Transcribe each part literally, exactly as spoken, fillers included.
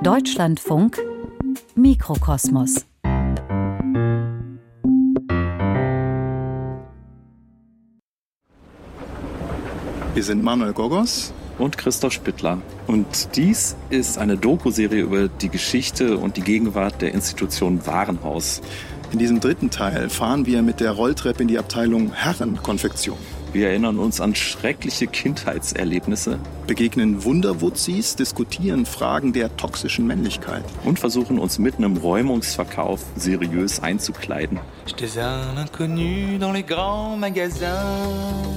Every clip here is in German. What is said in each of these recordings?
Deutschlandfunk Mikrokosmos. Wir sind Manuel Gogos und Christoph Spittler. Und dies ist eine Doku-Serie über die Geschichte und die Gegenwart der Institution Warenhaus. In diesem dritten Teil fahren wir mit der Rolltreppe in die Abteilung Herrenkonfektion. Wir erinnern uns an schreckliche Kindheitserlebnisse, begegnen Wunderwutzis, diskutieren Fragen der toxischen Männlichkeit und versuchen uns mitten im Räumungsverkauf seriös einzukleiden. J'étais un inconnu dans les grands magasins.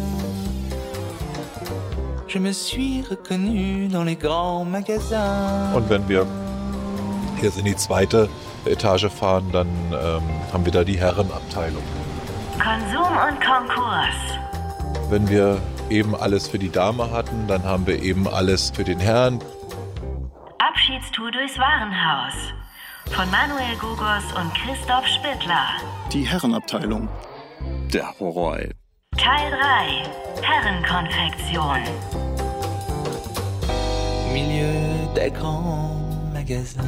Je me suis reconnu dans les grands magasins. Und wenn wir jetzt in die zweite Etage fahren, dann ähm, haben wir da die Herrenabteilung. Konsum und Konkurs. Wenn wir eben alles für die Dame hatten, dann haben wir eben alles für den Herrn. Abschiedstour durchs Warenhaus von Manuel Gogos und Christoph Spittler. Die Herrenabteilung. Der Horror. Teil drei. Herrenkonfektion. Milieu des grands magasins.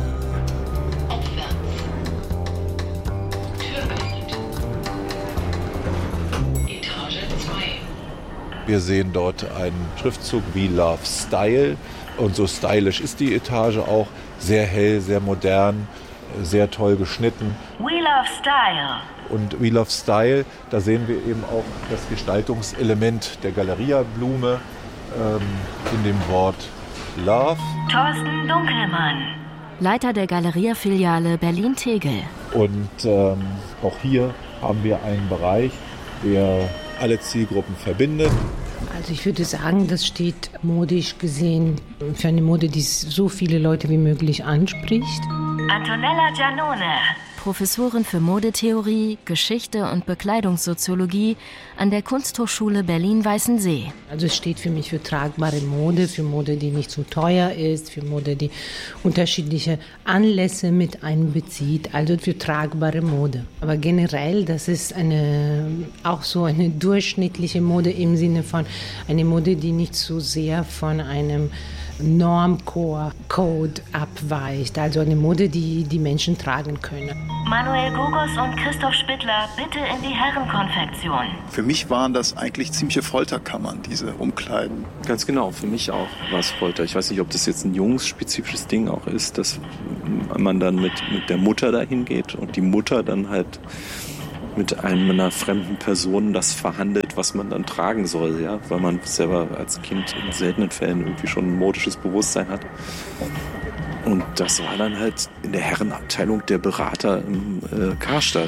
Wir sehen dort einen Schriftzug We Love Style und so stylisch ist die Etage auch. Sehr hell, sehr modern, sehr toll geschnitten. We Love Style. Und We Love Style, da sehen wir eben auch das Gestaltungselement der Galeria-Blume ähm, in dem Wort Love. Thorsten Dunkelmann, Leiter der Galeria-Filiale Berlin-Tegel. Und ähm, auch hier haben wir einen Bereich, der alle Zielgruppen verbindet. Also ich würde sagen, das steht modisch gesehen für eine Mode, die so viele Leute wie möglich anspricht. Antonella Giannone, Professorin für Modetheorie, Geschichte und Bekleidungssoziologie an der Kunsthochschule Berlin-Weißensee. Also es steht für mich für tragbare Mode, für Mode, die nicht zu teuer ist, für Mode, die unterschiedliche Anlässe mit einbezieht, also für tragbare Mode. Aber generell, das ist eine, auch so eine durchschnittliche Mode im Sinne von eine Mode, die nicht so sehr von einem Normcore-Code abweicht, also eine Mode, die die Menschen tragen können. Manuel Gogos und Christoph Spittler, bitte in die Herrenkonfektion. Für mich waren das eigentlich ziemliche Folterkammern, diese Umkleiden. Ganz genau, für mich auch war es Folter. Ich weiß nicht, ob das jetzt ein jungsspezifisches Ding auch ist, dass man dann mit, mit der Mutter dahin geht und die Mutter dann halt mit einer fremden Person das verhandelt, was man dann tragen soll, ja, weil man selber als Kind in seltenen Fällen irgendwie schon ein modisches Bewusstsein hat. Und das war dann halt in der Herrenabteilung der Berater im äh, Karstadt.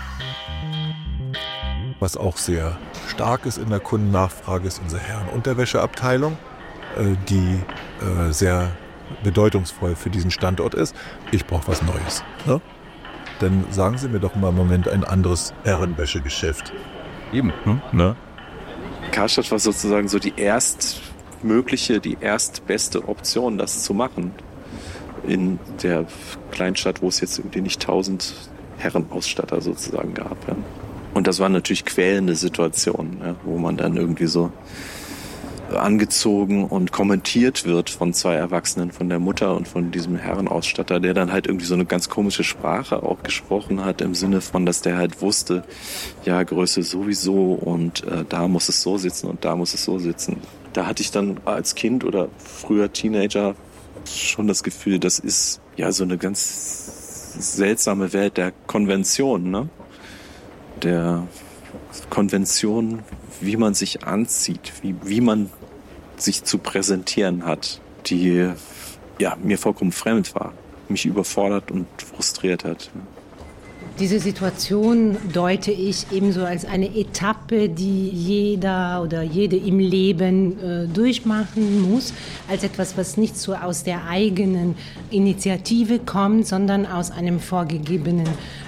Was auch sehr stark ist in der Kundennachfrage, ist unsere Herrenunterwäscheabteilung, äh, die äh, sehr bedeutungsvoll für diesen Standort ist. Ich brauche was Neues, ne? Dann sagen Sie mir doch mal im Moment ein anderes Herrenwäschegeschäft. Eben, hm? Ne? Karstadt war sozusagen so die erstmögliche, die erstbeste Option, das zu machen. In der Kleinstadt, wo es jetzt irgendwie nicht tausend Herrenausstatter sozusagen gab. Ja. Und das waren natürlich quälende Situationen, ja, wo man dann irgendwie so angezogen und kommentiert wird von zwei Erwachsenen, von der Mutter und von diesem Herrenausstatter, der dann halt irgendwie so eine ganz komische Sprache auch gesprochen hat, im Sinne von, dass der halt wusste, ja, Größe sowieso und äh, da muss es so sitzen und da muss es so sitzen. Da hatte ich dann als Kind oder früher Teenager schon das Gefühl, das ist ja so eine ganz seltsame Welt der Konvention, ne? Der Konvention, wie man sich anzieht, wie, wie man sich zu präsentieren hat, die ja, mir vollkommen fremd war, mich überfordert und frustriert hat. Diese Situation deute ich ebenso als eine Etappe, die jeder oder jede im Leben äh, durchmachen muss, als etwas, was nicht so aus der eigenen Initiative kommt, sondern aus einem vorgegebenen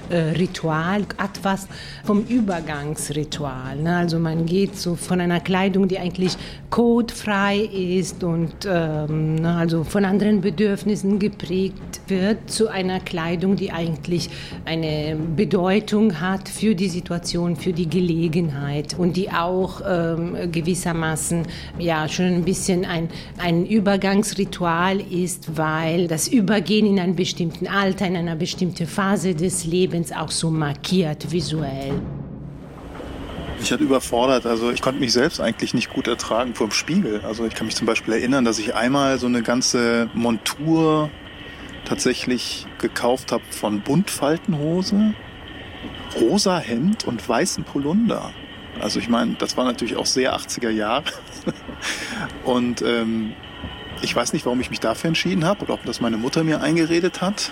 äh, Ritual, etwas vom Übergangsritual. Ne? Also man geht so von einer Kleidung, die eigentlich codefrei ist und ähm, ne, also von anderen Bedürfnissen geprägt wird, zu einer Kleidung, die eigentlich eine Bedeutung hat für die Situation, für die Gelegenheit und die auch ähm, gewissermaßen ja schon ein bisschen ein, ein Übergangsritual ist, weil das Übergehen in einem bestimmten Alter, in einer bestimmten Phase des Lebens auch so markiert visuell. Ich hatte überfordert, also ich konnte mich selbst eigentlich nicht gut ertragen vor dem Spiegel. Also ich kann mich zum Beispiel erinnern, dass ich einmal so eine ganze Montur tatsächlich gekauft habe von Buntfaltenhose, rosa Hemd und weißen Polunder. Also ich meine, das war natürlich auch sehr achtziger Jahre. Und ähm, ich weiß nicht, warum ich mich dafür entschieden habe oder ob das meine Mutter mir eingeredet hat.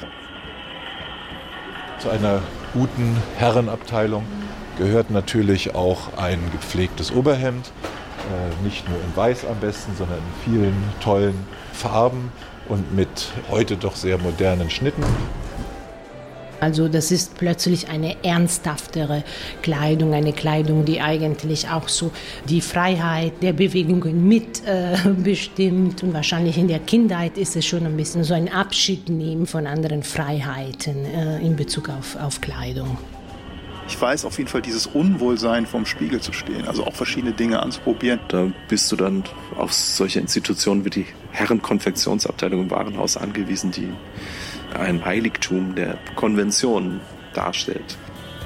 Zu einer guten Herrenabteilung gehört natürlich auch ein gepflegtes Oberhemd. Äh, nicht nur in weiß am besten, sondern in vielen tollen Farben und mit heute doch sehr modernen Schnitten. Also das ist plötzlich eine ernsthaftere Kleidung, eine Kleidung, die eigentlich auch so die Freiheit der Bewegungen mit äh, bestimmt. Und wahrscheinlich in der Kindheit ist es schon ein bisschen so ein Abschied nehmen von anderen Freiheiten äh, in Bezug auf, auf Kleidung. Ich weiß auf jeden Fall dieses Unwohlsein, vorm Spiegel zu stehen, also auch verschiedene Dinge anzuprobieren. Da bist du dann auf solche Institutionen wie die Herrenkonfektionsabteilung im Warenhaus angewiesen, die ein Heiligtum der Konvention darstellt.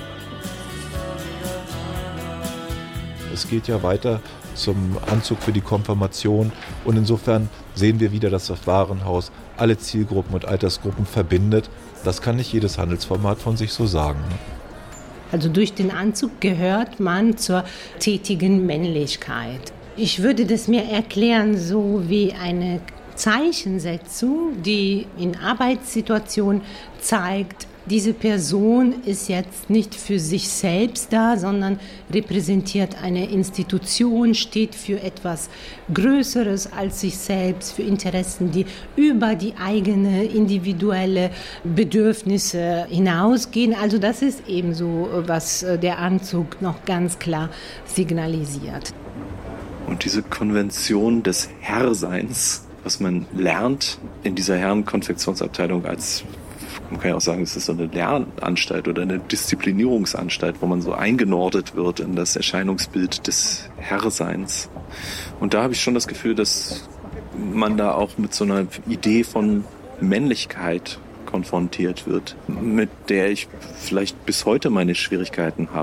Es geht ja weiter zum Anzug für die Konfirmation und insofern sehen wir wieder, dass das Warenhaus alle Zielgruppen und Altersgruppen verbindet. Das kann nicht jedes Handelsformat von sich so sagen. Also durch den Anzug gehört man zur tätigen Männlichkeit. Ich würde das mir erklären so wie eine Zeichensetzung, die in Arbeitssituationen zeigt, diese Person ist jetzt nicht für sich selbst da, sondern repräsentiert eine Institution, steht für etwas Größeres als sich selbst, für Interessen, die über die eigene individuelle Bedürfnisse hinausgehen. Also das ist eben so, was der Anzug noch ganz klar signalisiert. Und diese Konvention des Herrseins, was man lernt in dieser Herrenkonfektionsabteilung als, man kann ja auch sagen, es ist so eine Lernanstalt oder eine Disziplinierungsanstalt, wo man so eingenordet wird in das Erscheinungsbild des Herrseins. Und da habe ich schon das Gefühl, dass man da auch mit so einer Idee von Männlichkeit konfrontiert wird, mit der ich vielleicht bis heute meine Schwierigkeiten habe.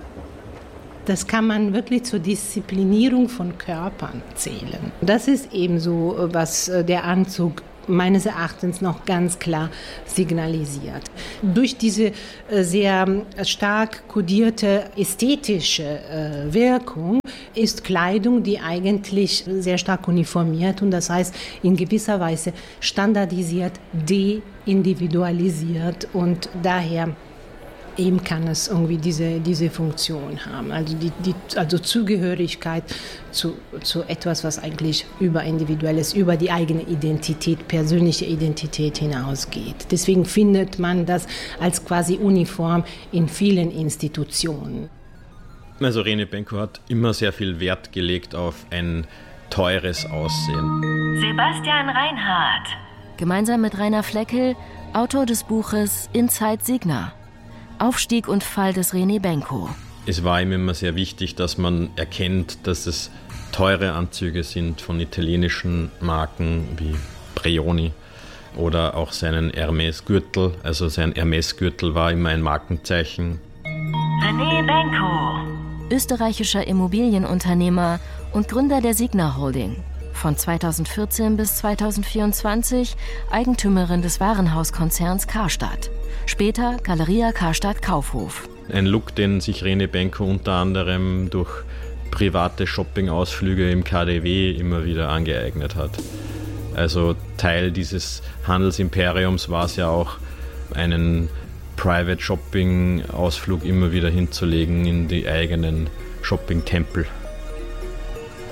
Das kann man wirklich zur Disziplinierung von Körpern zählen. Das ist eben so, was der Anzug meines Erachtens noch ganz klar signalisiert. Durch diese sehr stark kodierte ästhetische Wirkung ist Kleidung, die eigentlich sehr stark uniformiert und das heißt in gewisser Weise standardisiert, deindividualisiert und daher eben kann es irgendwie diese, diese Funktion haben. Also, die, die, also Zugehörigkeit zu, zu etwas, was eigentlich über Individuelles, über die eigene Identität, persönliche Identität hinausgeht. Deswegen findet man das als quasi Uniform in vielen Institutionen. Also Rene Benko hat immer sehr viel Wert gelegt auf ein teures Aussehen. Sebastian Reinhardt. Gemeinsam mit Rainer Fleckel, Autor des Buches Inside Signa. Aufstieg und Fall des Rene Benko. Es war ihm immer sehr wichtig, dass man erkennt, dass es teure Anzüge sind von italienischen Marken wie Brioni oder auch seinen Hermes-Gürtel. Also sein Hermes-Gürtel war immer ein Markenzeichen. Rene Benko. Österreichischer Immobilienunternehmer und Gründer der Signa Holding. Von zweitausendvierzehn bis zweitausendvierundzwanzig Eigentümerin des Warenhauskonzerns Karstadt. Später Galeria Karstadt Kaufhof. Ein Look, den sich Rene Benko unter anderem durch private Shopping-Ausflüge im K D W immer wieder angeeignet hat. Also Teil dieses Handelsimperiums war es ja auch, einen Private Shopping-Ausflug immer wieder hinzulegen in die eigenen Shopping-Tempel.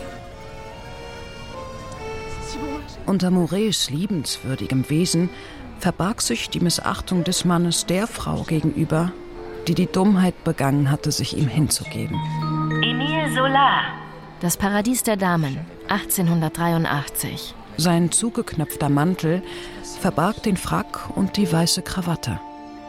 Unter Morets liebenswürdigem Wesen verbarg sich die Missachtung des Mannes der Frau gegenüber, die die Dummheit begangen hatte, sich ihm hinzugeben. Émile Zola. Das Paradies der Damen, achtzehnhundertdreiundachtzig. Sein zugeknöpfter Mantel verbarg den Frack und die weiße Krawatte.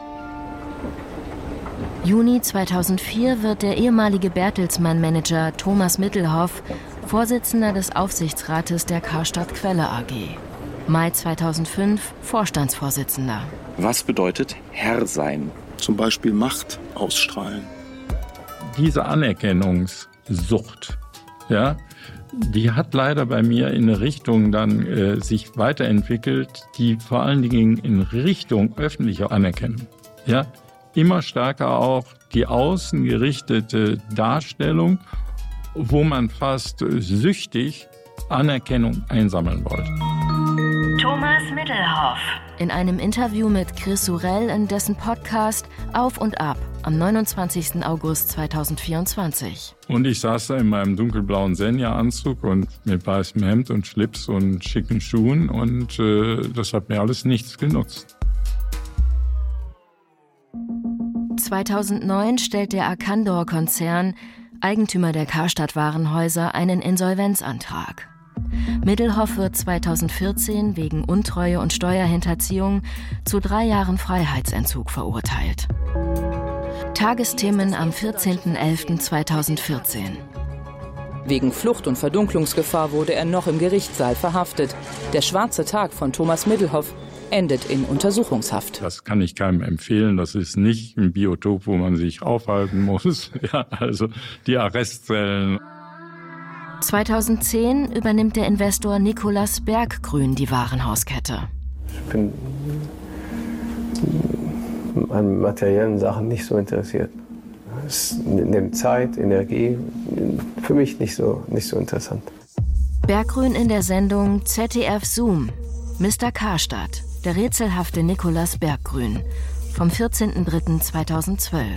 Juni zweitausendvier wird der ehemalige Bertelsmann-Manager Thomas Middelhoff Vorsitzender des Aufsichtsrates der Karstadt Quelle A G. Mai zweitausendfünf Vorstandsvorsitzender. Was bedeutet Herr sein? Zum Beispiel Macht ausstrahlen. Diese Anerkennungssucht, ja, die hat leider bei mir in eine Richtung dann äh, sich weiterentwickelt, die vor allen Dingen in Richtung öffentlicher Anerkennung. Ja, immer stärker auch die außengerichtete Darstellung, wo man fast süchtig Anerkennung einsammeln wollte. Thomas Middelhoff. In einem Interview mit Chris Sorel in dessen Podcast Auf und Ab am neunundzwanzigsten August zweitausendvierundzwanzig. Und ich saß da in meinem dunkelblauen Senja-Anzug und mit weißem Hemd und Schlips und schicken Schuhen und äh, das hat mir alles nichts genutzt. zweitausendneun stellt der Arcandor-Konzern, Eigentümer der Karstadt-Warenhäuser, einen Insolvenzantrag. Middelhoff wird zweitausendvierzehn wegen Untreue und Steuerhinterziehung zu drei Jahren Freiheitsentzug verurteilt. Tagesthemen am vierzehnten elften zweitausendvierzehn. Wegen Flucht und Verdunklungsgefahr wurde er noch im Gerichtssaal verhaftet. Der schwarze Tag von Thomas Middelhoff endet in Untersuchungshaft. Das kann ich keinem empfehlen. Das ist nicht ein Biotop, wo man sich aufhalten muss. Ja, also die Arrestzellen. zweitausendzehn übernimmt der Investor Nicolas Berggrün die Warenhauskette. Ich bin an materiellen Sachen nicht so interessiert. Es nimmt Zeit, Energie, für mich nicht so, nicht so interessant. Berggrün in der Sendung Z D F Zoom, Mister Karstadt, der rätselhafte Nicolas Berggrün, vom vierzehnten dritten zweitausendzwölf.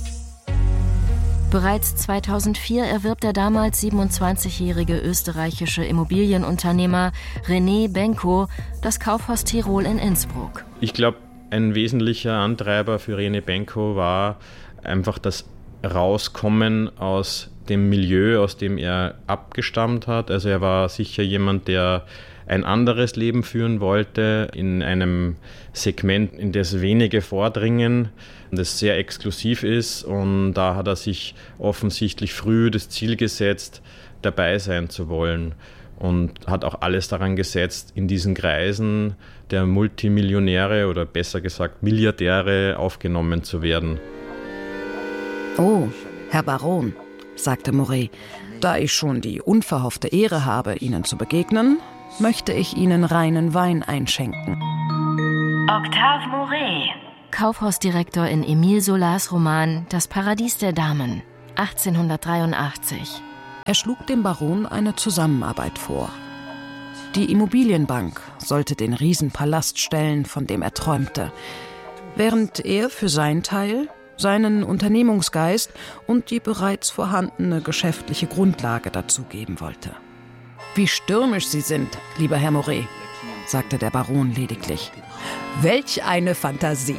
Bereits zweitausendvier erwirbt der damals siebenundzwanzigjährige österreichische Immobilienunternehmer René Benko das Kaufhaus Tirol in Innsbruck. Ich glaube, ein wesentlicher Antreiber für René Benko war einfach das Rauskommen aus dem Milieu, aus dem er abgestammt hat. Also er war sicher jemand, der ein anderes Leben führen wollte, in einem Segment, in das wenige vordringen, das sehr exklusiv ist. Und da hat er sich offensichtlich früh das Ziel gesetzt, dabei sein zu wollen. Und hat auch alles daran gesetzt, in diesen Kreisen der Multimillionäre oder besser gesagt Milliardäre aufgenommen zu werden. Oh, Herr Baron, sagte Moret, da ich schon die unverhoffte Ehre habe, Ihnen zu begegnen, möchte ich Ihnen reinen Wein einschenken. Octave Moret. Kaufhausdirektor in Émile Zolas Roman Das Paradies der Damen, achtzehnhundertdreiundachtzig. Er schlug dem Baron eine Zusammenarbeit vor. Die Immobilienbank sollte den Riesenpalast stellen, von dem er träumte, während er für sein Teil seinen Unternehmungsgeist und die bereits vorhandene geschäftliche Grundlage dazugeben wollte. »Wie stürmisch Sie sind, lieber Herr Moret«, sagte der Baron lediglich. »Welch eine Fantasie!«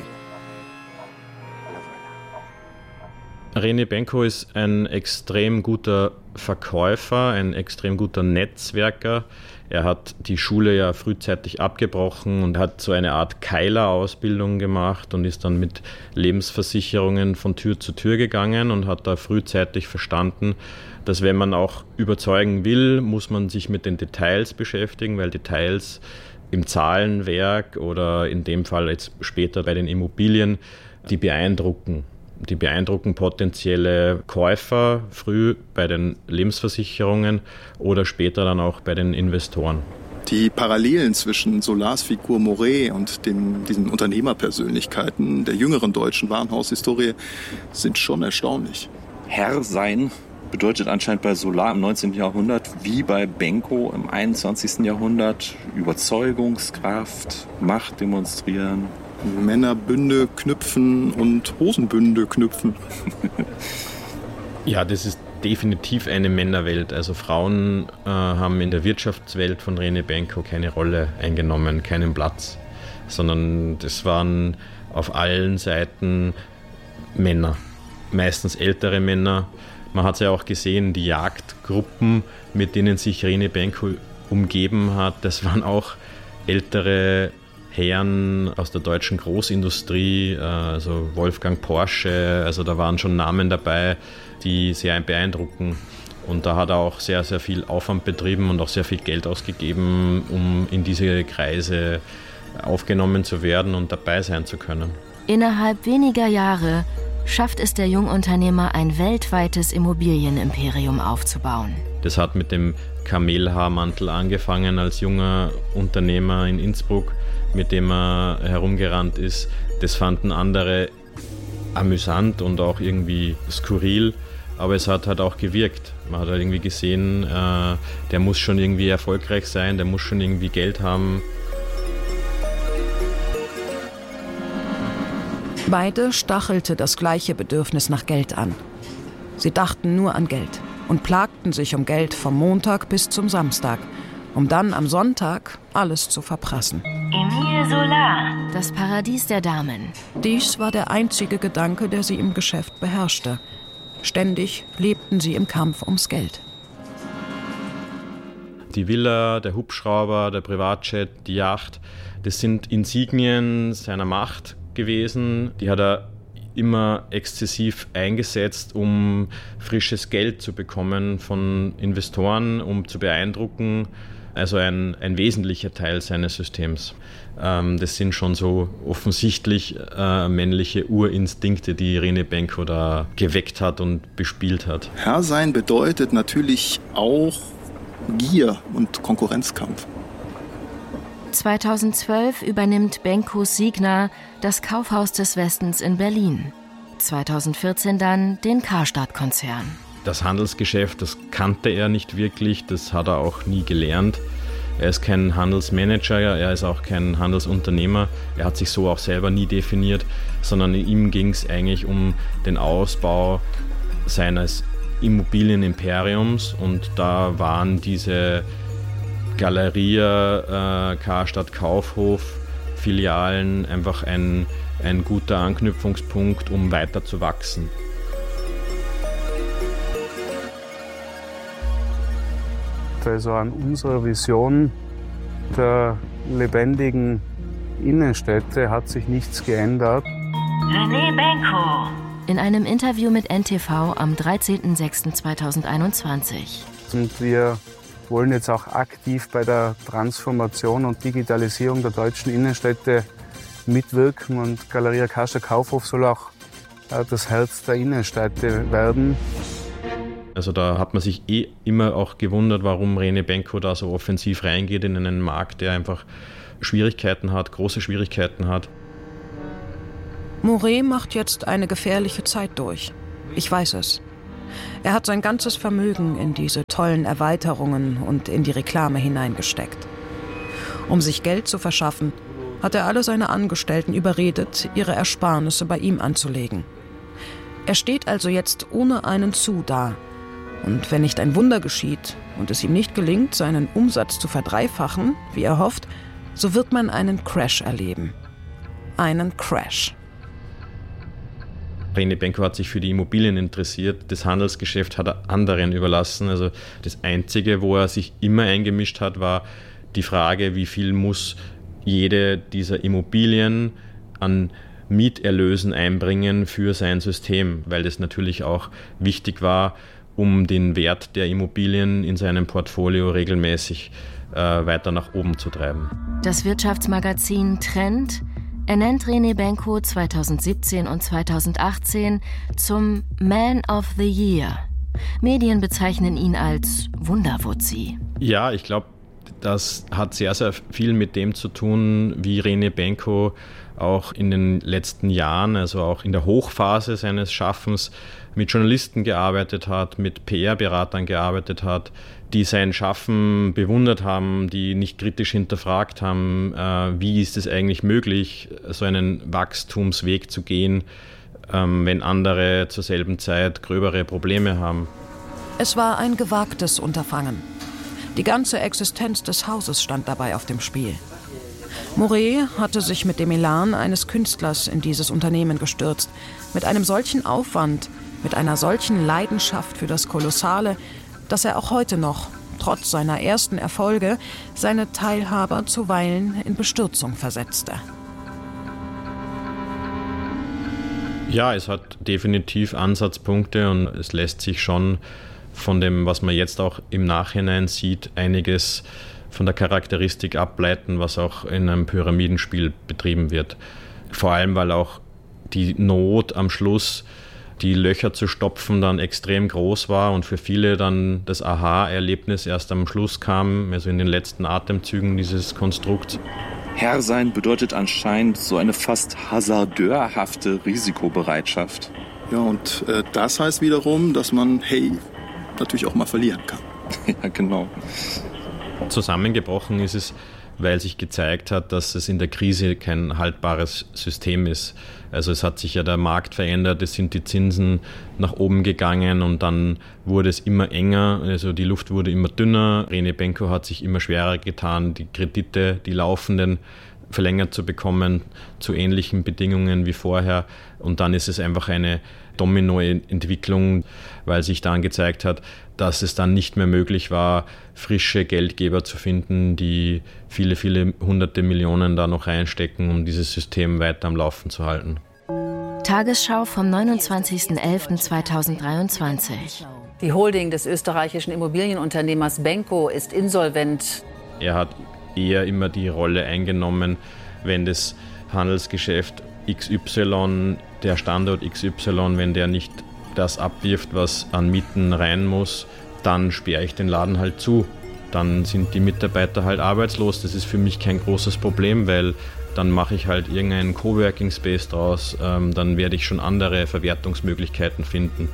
René Benko ist ein extrem guter Verkäufer, ein extrem guter Netzwerker. Er hat die Schule ja frühzeitig abgebrochen und hat so eine Art Keiler-Ausbildung gemacht und ist dann mit Lebensversicherungen von Tür zu Tür gegangen und hat da frühzeitig verstanden, dass wenn man auch überzeugen will, muss man sich mit den Details beschäftigen, weil Details im Zahlenwerk oder in dem Fall jetzt später bei den Immobilien, die beeindrucken. Die beeindrucken potenzielle Käufer früh bei den Lebensversicherungen oder später dann auch bei den Investoren. Die Parallelen zwischen Zolas Figur Moret und den, diesen Unternehmerpersönlichkeiten der jüngeren deutschen Warenhaushistorie sind schon erstaunlich. Herr sein bedeutet anscheinend bei Zola im neunzehnten Jahrhundert wie bei Benko im einundzwanzigsten Jahrhundert Überzeugungskraft, Macht demonstrieren. Männerbünde knüpfen und Hosenbünde knüpfen. Ja, das ist definitiv eine Männerwelt. Also Frauen äh, haben in der Wirtschaftswelt von René Benko keine Rolle eingenommen, keinen Platz. sondern das waren auf allen Seiten Männer, meistens ältere Männer. Man hat es ja auch gesehen, die Jagdgruppen, mit denen sich Rene Benko umgeben hat, das waren auch ältere Herren aus der deutschen Großindustrie, also Wolfgang Porsche, also da waren schon Namen dabei, die sehr beeindrucken. Und da hat er auch sehr, sehr viel Aufwand betrieben und auch sehr viel Geld ausgegeben, um in diese Kreise aufgenommen zu werden und dabei sein zu können. Innerhalb weniger Jahre schafft es der Jungunternehmer, ein weltweites Immobilienimperium aufzubauen. Das hat mit dem Kamelhaarmantel angefangen als junger Unternehmer in Innsbruck, mit dem er herumgerannt ist. Das fanden andere amüsant und auch irgendwie skurril, aber es hat halt auch gewirkt. Man hat halt irgendwie gesehen, äh, der muss schon irgendwie erfolgreich sein, der muss schon irgendwie Geld haben. Beide stachelte das gleiche Bedürfnis nach Geld an. Sie dachten nur an Geld und plagten sich um Geld vom Montag bis zum Samstag, um dann am Sonntag alles zu verprassen. Emile Solar. Das Paradies der Damen. Dies war der einzige Gedanke, der sie im Geschäft beherrschte. Ständig lebten sie im Kampf ums Geld. Die Villa, der Hubschrauber, der Privatjet, die Yacht, das sind Insignien seiner Macht gewesen. Die hat er immer exzessiv eingesetzt, um frisches Geld zu bekommen von Investoren, um zu beeindrucken. Also ein, ein wesentlicher Teil seines Systems. Ähm, das sind schon so offensichtlich äh, männliche Urinstinkte, die Rene Benko da geweckt hat und bespielt hat. Herr sein bedeutet natürlich auch Gier und Konkurrenzkampf. zweitausendzwölf übernimmt Benko Signa das Kaufhaus des Westens in Berlin. zweitausendvierzehn dann den Karstadt-Konzern. Das Handelsgeschäft, das kannte er nicht wirklich, das hat er auch nie gelernt. Er ist kein Handelsmanager, er ist auch kein Handelsunternehmer. Er hat sich so auch selber nie definiert, sondern ihm ging es eigentlich um den Ausbau seines Immobilienimperiums. Und da waren diese Galeria, äh, Karstadt Kaufhof, Filialen einfach ein, ein guter Anknüpfungspunkt, um weiter zu wachsen. Also an unserer Vision der lebendigen Innenstädte hat sich nichts geändert. Rene Benko. In einem Interview mit N T V am dreizehnten sechsten zweitausendeinundzwanzig. Und wir wollen jetzt auch aktiv bei der Transformation und Digitalisierung der deutschen Innenstädte mitwirken. Und Galeria Karstadt Kaufhof soll auch das Herz der Innenstädte werden. Also da hat man sich eh immer auch gewundert, warum Rene Benko da so offensiv reingeht in einen Markt, der einfach Schwierigkeiten hat, große Schwierigkeiten hat. Moret macht jetzt eine gefährliche Zeit durch. Ich weiß es. Er hat sein ganzes Vermögen in diese tollen Erweiterungen und in die Reklame hineingesteckt. Um sich Geld zu verschaffen, hat er alle seine Angestellten überredet, ihre Ersparnisse bei ihm anzulegen. Er steht also jetzt ohne einen Sou da. Und wenn nicht ein Wunder geschieht und es ihm nicht gelingt, seinen Umsatz zu verdreifachen, wie er hofft, so wird man einen Crash erleben. Einen Crash. Rene Benko hat sich für die Immobilien interessiert, das Handelsgeschäft hat er anderen überlassen. Also das Einzige, wo er sich immer eingemischt hat, war die Frage, wie viel muss jede dieser Immobilien an Mieterlösen einbringen für sein System, weil das natürlich auch wichtig war, um den Wert der Immobilien in seinem Portfolio regelmäßig äh, weiter nach oben zu treiben. Das Wirtschaftsmagazin Trend ernennt Rene Benko zweitausendsiebzehn und zweitausendachtzehn zum Man of the Year. Medien bezeichnen ihn als Wunderwuzzi. Ja, ich glaube, das hat sehr, sehr viel mit dem zu tun, wie Rene Benko auch in den letzten Jahren, also auch in der Hochphase seines Schaffens, mit Journalisten gearbeitet hat, mit P R-Beratern gearbeitet hat, die sein Schaffen bewundert haben, die nicht kritisch hinterfragt haben, äh, wie ist es eigentlich möglich, so einen Wachstumsweg zu gehen, ähm, wenn andere zur selben Zeit gröbere Probleme haben. Es war ein gewagtes Unterfangen. Die ganze Existenz des Hauses stand dabei auf dem Spiel. Moret hatte sich mit dem Elan eines Künstlers in dieses Unternehmen gestürzt. Mit einem solchen Aufwand, mit einer solchen Leidenschaft für das Kolossale, dass er auch heute noch, trotz seiner ersten Erfolge, seine Teilhaber zuweilen in Bestürzung versetzte. Ja, es hat definitiv Ansatzpunkte und es lässt sich schon von dem, was man jetzt auch im Nachhinein sieht, einiges von der Charakteristik ableiten, was auch in einem Pyramidenspiel betrieben wird. Vor allem, weil auch die Not am Schluss, die Löcher zu stopfen, dann extrem groß war und für viele dann das Aha-Erlebnis erst am Schluss kam, also in den letzten Atemzügen dieses Konstrukts. Herr sein bedeutet anscheinend so eine fast hasardeurhafte Risikobereitschaft. Ja, und äh, das heißt wiederum, dass man, hey, natürlich auch mal verlieren kann. Ja, genau. Zusammengebrochen ist es, weil sich gezeigt hat, dass es in der Krise kein haltbares System ist. Also es hat sich ja der Markt verändert, es sind die Zinsen nach oben gegangen und dann wurde es immer enger, also die Luft wurde immer dünner. Rene Benko hat sich immer schwerer getan, die Kredite, die laufenden, verlängert zu bekommen, zu ähnlichen Bedingungen wie vorher. Und dann ist es einfach eine Dominoentwicklung, weil sich dann gezeigt hat, dass es dann nicht mehr möglich war, frische Geldgeber zu finden, die viele, viele hunderte Millionen da noch reinstecken, um dieses System weiter am Laufen zu halten. Tagesschau vom neunundzwanzigsten elften zweitausenddreiundzwanzig. Die Holding des österreichischen Immobilienunternehmers Benko ist insolvent. Er hat eher immer die Rolle eingenommen, wenn das Handelsgeschäft X Y, der Standort X Y, wenn der nicht das abwirft, was an Mieten rein muss, dann sperre ich den Laden halt zu. Dann sind die Mitarbeiter halt arbeitslos. Das ist für mich kein großes Problem, weil dann mache ich halt irgendeinen Coworking Space draus. Ähm, dann werde ich schon andere Verwertungsmöglichkeiten finden.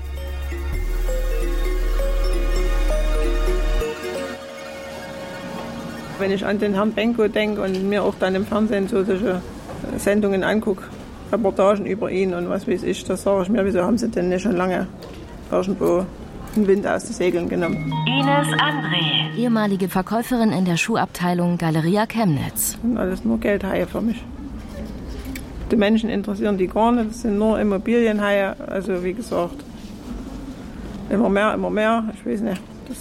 Wenn ich an den Herrn Benko denke und mir auch dann im Fernsehen so solche Sendungen angucke, Reportagen über ihn und was weiß ich, das sage ich mir, wieso haben sie denn nicht schon lange irgendwo den Wind aus den Segeln genommen. Ines André, ehemalige Verkäuferin in der Schuhabteilung Galeria Chemnitz. Das sind alles nur Geldhaie für mich. Die Menschen interessieren die gar nicht, das sind nur Immobilienhaie, also wie gesagt, immer mehr, immer mehr, ich weiß nicht, das,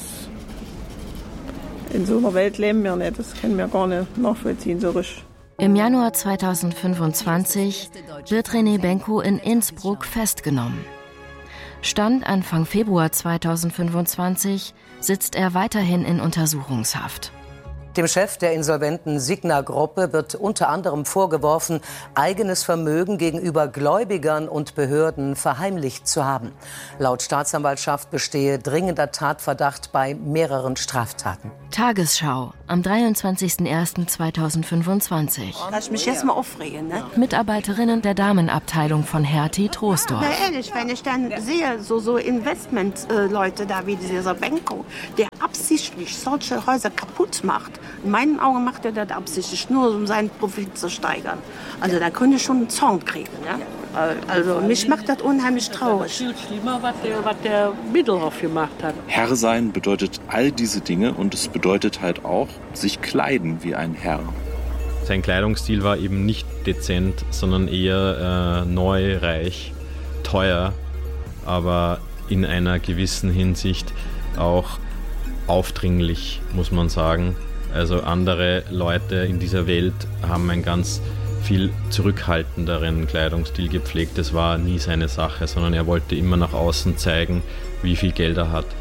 in so einer Welt leben wir nicht, das können wir gar nicht nachvollziehen so richtig. Im Januar zweitausendfünfundzwanzig wird René Benko in Innsbruck festgenommen. Stand Anfang Februar zweitausendfünfundzwanzig sitzt er weiterhin in Untersuchungshaft. Dem Chef der insolventen Signa-Gruppe wird unter anderem vorgeworfen, eigenes Vermögen gegenüber Gläubigern und Behörden verheimlicht zu haben. Laut Staatsanwaltschaft bestehe dringender Tatverdacht bei mehreren Straftaten. Tagesschau am dreiundzwanzigsten ersten zweitausendfünfundzwanzig. Lass ich mich jetzt mal aufregen, ne? Mitarbeiterinnen der Damenabteilung von Hertie Troisdorf. Na ehrlich, wenn ich dann sehe, so, so Investment-Leute da wie dieser Benko, der absichtlich solche Häuser kaputt macht. In meinen Augen macht er das absichtlich, nur um seinen Profit zu steigern. Also da könnte ich schon einen Zorn kriegen. Ne? Also mich macht das unheimlich traurig. Viel schlimmer, was der, was der Middelhoff gemacht hat. Herr sein bedeutet all diese Dinge und es bedeutet halt auch, sich kleiden wie ein Herr. Sein Kleidungsstil war eben nicht dezent, sondern eher äh, neu, reich, teuer, aber in einer gewissen Hinsicht auch aufdringlich, muss man sagen. Also andere Leute in dieser Welt haben einen ganz viel zurückhaltenderen Kleidungsstil gepflegt. Das war nie seine Sache, sondern er wollte immer nach außen zeigen, wie viel Geld er hat.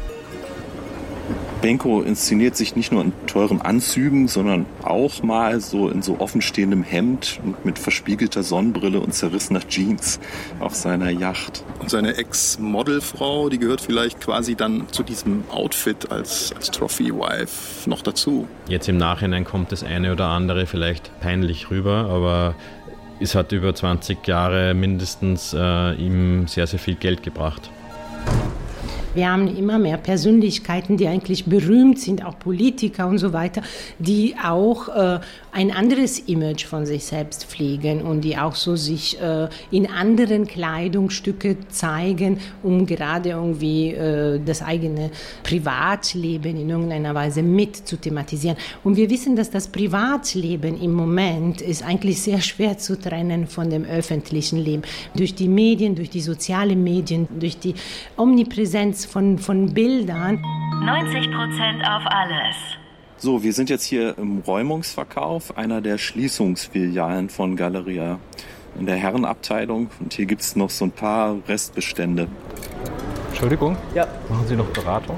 Benko inszeniert sich nicht nur in teuren Anzügen, sondern auch mal so in so offenstehendem Hemd und mit verspiegelter Sonnenbrille und zerrissener Jeans auf seiner Yacht. Und seine Ex-Modelfrau, die gehört vielleicht quasi dann zu diesem Outfit als, als Trophy-Wife noch dazu. Jetzt im Nachhinein kommt das eine oder andere vielleicht peinlich rüber, aber es hat über zwanzig Jahre mindestens äh, ihm sehr, sehr viel Geld gebracht. Wir haben immer mehr Persönlichkeiten, die eigentlich berühmt sind, auch Politiker und so weiter, die auch äh, ein anderes Image von sich selbst pflegen und die auch so sich äh, in anderen Kleidungsstücke zeigen, um gerade irgendwie äh, das eigene Privatleben in irgendeiner Weise mit zu thematisieren. Und wir wissen, dass das Privatleben im Moment ist eigentlich sehr schwer zu trennen von dem öffentlichen Leben. Durch die Medien, durch die sozialen Medien, durch die Omnipräsenz von, von Bildern. neunzig Prozent auf alles. So, wir sind jetzt hier im Räumungsverkauf einer der Schließungsfilialen von Galeria in der Herrenabteilung. Und hier gibt es noch so ein paar Restbestände. Entschuldigung? Ja. Machen Sie noch Beratung?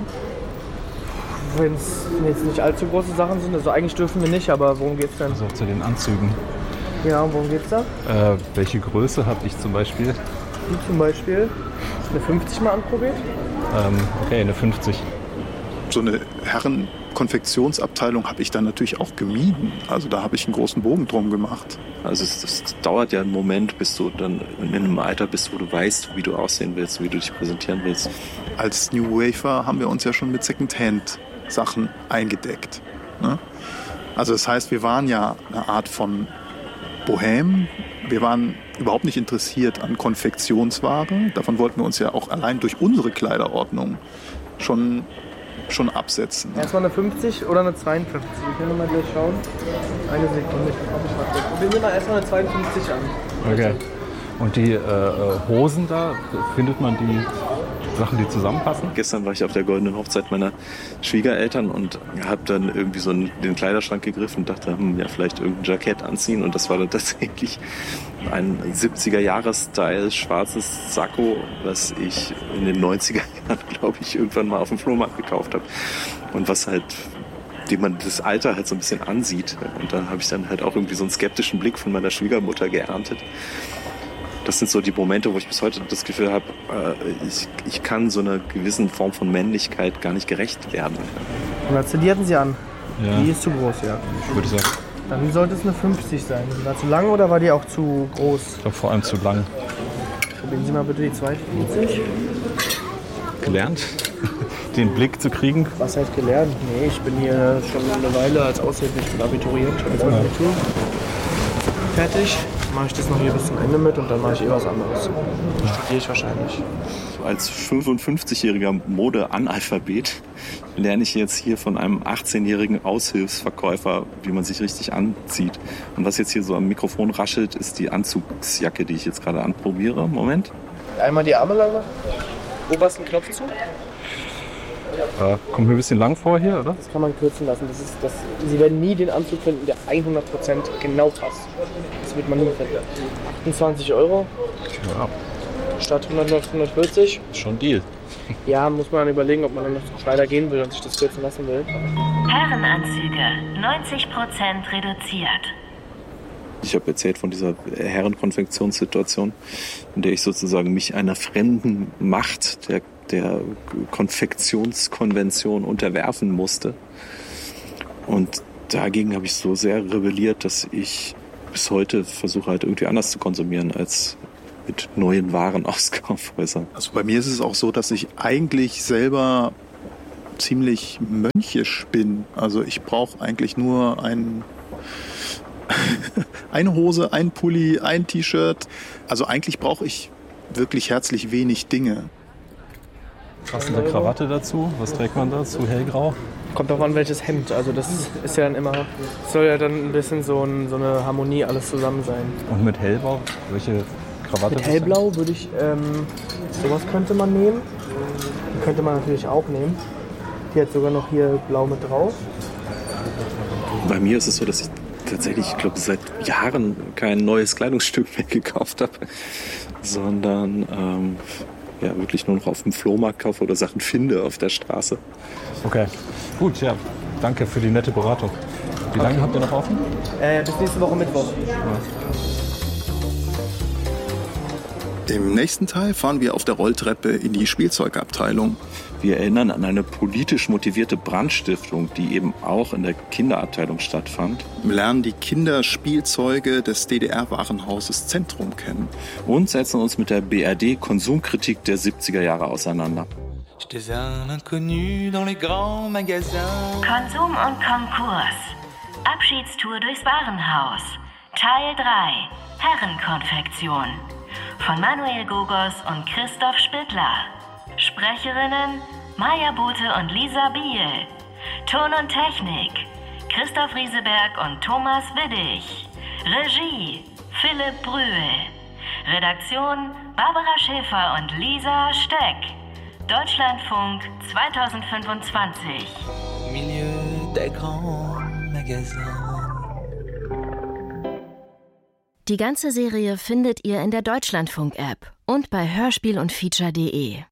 Wenn es jetzt nicht allzu große Sachen sind, also eigentlich dürfen wir nicht, aber worum geht's denn? Also zu den Anzügen. Ja, worum geht's da? Äh, welche Größe habe ich zum Beispiel? Die zum Beispiel eine fünfzig mal anprobiert. Ähm, okay, eine fünfzig. So eine Herrenkonfektionsabteilung habe ich dann natürlich auch gemieden. Also da habe ich einen großen Bogen drum gemacht. Also es, es dauert ja einen Moment, bis du dann in einem Alter bist, wo du weißt, wie du aussehen willst, wie du dich präsentieren willst. Als New Wafer haben wir uns ja schon mit Secondhand-Sachen eingedeckt. Ne? Also das heißt, wir waren ja eine Art von Bohem. Wir waren überhaupt nicht interessiert an Konfektionsware. Davon wollten wir uns ja auch allein durch unsere Kleiderordnung schon, schon absetzen. Erstmal eine fünfzig oder eine zweiundfünfzig. Wir können mal gleich schauen. Eine Sekunde. Probieren wir mal erstmal eine zweiundfünfzig an. Okay. Und die äh, Hosen da, findet man die Sachen, die zusammenpassen? Gestern war ich auf der goldenen Hochzeit meiner Schwiegereltern und habe dann irgendwie so in den Kleiderschrank gegriffen und dachte, hm, ja, vielleicht irgendein Jackett anziehen. Und das war dann tatsächlich ein siebziger-Jahres-Style schwarzes Sakko, was ich in den neunziger Jahren, glaube ich, irgendwann mal auf dem Flohmarkt gekauft habe. Und was halt, dem man das Alter halt so ein bisschen ansieht. Und dann habe ich dann halt auch irgendwie so einen skeptischen Blick von meiner Schwiegermutter geerntet. Das sind so die Momente, wo ich bis heute das Gefühl habe, äh, ich, ich kann so einer gewissen Form von Männlichkeit gar nicht gerecht werden. Und die hatten sie an. Ja. Die ist zu groß, ja. Ich würde sagen. Dann sollte es eine fünfzig sein. War zu lang oder war die auch zu groß? Ich glaube vor allem zu lang. Probieren Sie mal bitte die zweiundvierzig. Gelernt, den Blick zu kriegen. Was heißt gelernt? Nee, ich bin hier schon eine Weile als Aushilfe. Ich bin Abiturient, ich habe jetzt mein Abitur. Fertig. Mache ich das noch hier bis zum Ende mit und dann mache ich eh was anderes. Dann studiere ich wahrscheinlich. Als fünfundfünfzigjähriger Mode-Analphabet lerne ich jetzt hier von einem achtzehnjährigen Aushilfsverkäufer, wie man sich richtig anzieht. Und was jetzt hier so am Mikrofon raschelt, ist die Anzugsjacke, die ich jetzt gerade anprobiere. Moment. Einmal die Arme lang. Obersten Knopf zu. Äh, kommt mir ein bisschen lang vor hier, oder? Das kann man kürzen lassen. Das ist, das, Sie werden nie den Anzug finden, der hundert Prozent genau passt. Das wird man nie finden. achtundzwanzig Euro. Ja. Statt hundert läuft hundertvierzig. Schon Deal. Ja, muss man dann überlegen, ob man dann noch zum Schneider gehen will und sich das kürzen lassen will. Herrenanzüge, neunzig Prozent reduziert. Ich habe erzählt von dieser Herrenkonfektionssituation, in der ich sozusagen mich einer fremden Macht, der, der Konfektionskonvention unterwerfen musste. Und dagegen habe ich so sehr rebelliert, dass ich bis heute versuche halt irgendwie anders zu konsumieren als mit neuen Waren aus Kaufhäusern. Also bei mir ist es auch so, dass ich eigentlich selber ziemlich mönchisch bin. Also ich brauche eigentlich nur ein eine Hose, ein Pulli, ein T-Shirt. Also eigentlich brauche ich wirklich herzlich wenig Dinge. Passende Krawatte dazu. Was trägt man dazu? Hellgrau? Kommt auch an, welches Hemd. Also das ist ja dann immer, soll ja dann ein bisschen so, ein, so eine Harmonie alles zusammen sein. Und mit Hellblau? Welche Krawatte? Mit Hellblau würde ich, ähm, sowas könnte man nehmen. Die könnte man natürlich auch nehmen. Die hat sogar noch hier blau mit drauf. Bei mir ist es so, dass ich tatsächlich, ich glaube, seit Jahren kein neues Kleidungsstück mehr gekauft habe, sondern ähm, ja, wirklich nur noch auf dem Flohmarkt kaufe oder Sachen finde auf der Straße. Okay, gut, ja, danke für die nette Beratung. Wie lange habt ihr noch offen? Äh, bis nächste Woche Mittwoch. Ja. Im nächsten Teil fahren wir auf der Rolltreppe in die Spielzeugabteilung. Wir erinnern an eine politisch motivierte Brandstiftung, die eben auch in der Kinderabteilung stattfand. Wir lernen die Kinderspielzeuge des D D R-Warenhauses Zentrum kennen. Und setzen uns mit der B R D-Konsumkritik der siebziger Jahre auseinander. J'étais un inconnu dans les grands magasins. Konsum und Konkurs. Abschiedstour durchs Warenhaus. Teil drei. Herrenkonfektion. Von Manuel Gogos und Christoph Spittler. Sprecherinnen Maja Bote und Lisa Biel. Ton und Technik Christoph Rieseberg und Thomas Widdig. Regie Philipp Brühl. Redaktion Barbara Schäfer und Lisa Steck. Deutschlandfunk zweitausendfünfundzwanzig. Milieu des grands magasins. Die ganze Serie findet ihr in der Deutschlandfunk-App und bei hörspiel und feature punkt de.